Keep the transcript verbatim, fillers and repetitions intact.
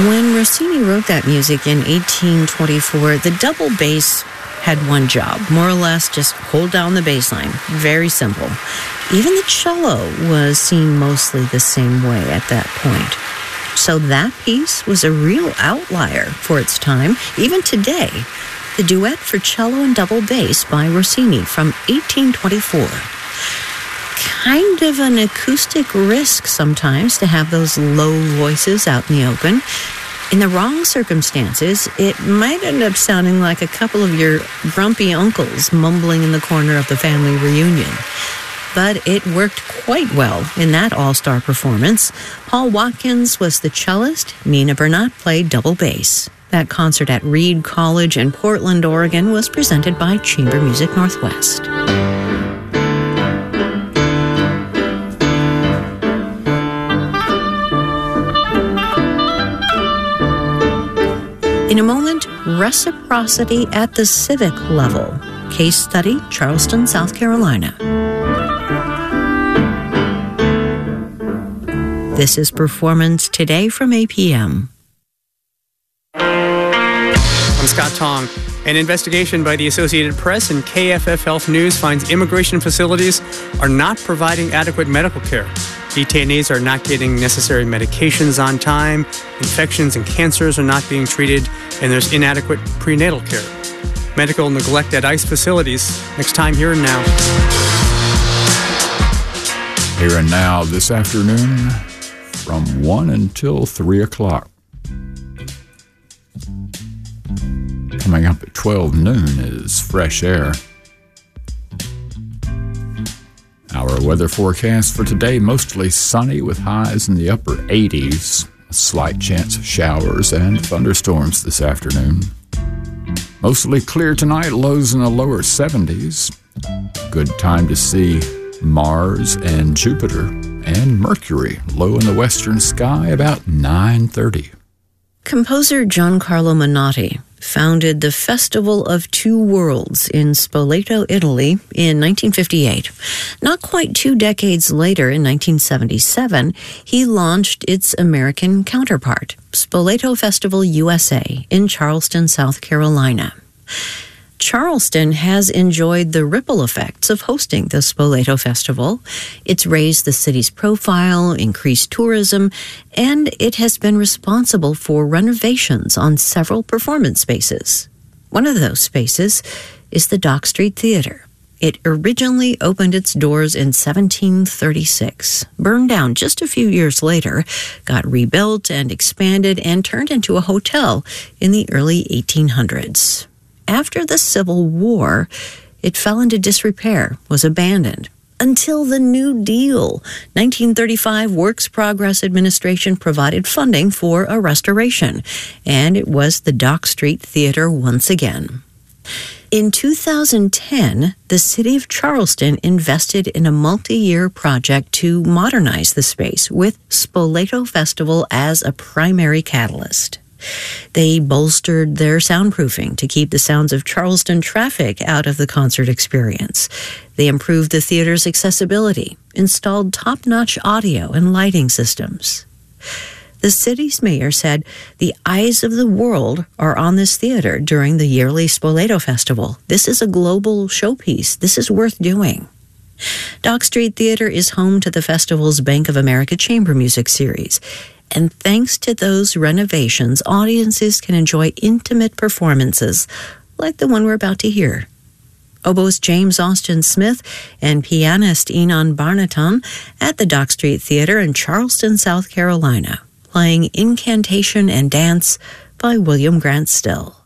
When Rossini wrote that music in eighteen twenty-four, the double bass had one job, more or less just hold down the bass line. Very simple. Even the cello was seen mostly the same way at that point. So that piece was a real outlier for its time. Even today, the duet for cello and double bass by Rossini from eighteen twenty-four. Kind of an acoustic risk sometimes to have those low voices out in the open. In the wrong circumstances, it might end up sounding like a couple of your grumpy uncles mumbling in the corner of the family reunion. But it worked quite well in that all-star performance. Paul Watkins was the cellist, Nina Bernat played double bass. That concert at Reed College in Portland, Oregon was presented by Chamber Music Northwest. In a moment, reciprocity at the civic level. Case study, Charleston, South Carolina. This is Performance Today from A P M. I'm Scott Tong. An investigation by the Associated Press and K F F Health News finds immigration facilities are not providing adequate medical care. Detainees are not getting necessary medications on time, infections and cancers are not being treated, and there's inadequate prenatal care. Medical neglect at ICE facilities. Next time, Here and Now. Here and Now this afternoon from one until three o'clock. Coming up at twelve noon is Fresh Air. Our weather forecast for today, mostly sunny with highs in the upper eighties. A slight chance of showers and thunderstorms this afternoon. Mostly clear tonight, lows in the lower seventies. Good time to see Mars and Jupiter and Mercury, low in the western sky about nine thirty. Composer Giancarlo Menotti founded the Festival of Two Worlds in Spoleto, Italy in nineteen fifty-eight. Not quite two decades later, in nineteen seventy-seven, he launched its American counterpart, Spoleto Festival U S A, in Charleston, South Carolina. Charleston has enjoyed the ripple effects of hosting the Spoleto Festival. It's raised the city's profile, increased tourism, and it has been responsible for renovations on several performance spaces. One of those spaces is the Dock Street Theater. It originally opened its doors in seventeen thirty-six, burned down just a few years later, got rebuilt and expanded, and turned into a hotel in the early eighteen hundreds. After the Civil War, it fell into disrepair, was abandoned, until the New Deal. nineteen thirty-five Works Progress Administration provided funding for a restoration, and it was the Dock Street Theater once again. In two thousand ten, the city of Charleston invested in a multi-year project to modernize the space with Spoleto Festival as a primary catalyst. They bolstered their soundproofing to keep the sounds of Charleston traffic out of the concert experience. They improved the theater's accessibility, installed top-notch audio and lighting systems. The city's mayor said, "The eyes of the world are on this theater during the yearly Spoleto Festival. This is a global showpiece. This is worth doing." Dock Street Theater is home to the festival's Bank of America Chamber Music Series. And thanks to those renovations, audiences can enjoy intimate performances like the one we're about to hear. Oboist James Austin Smith and pianist Enon Barnaton at the Dock Street Theater in Charleston, South Carolina, playing Incantation and Dance by William Grant Still.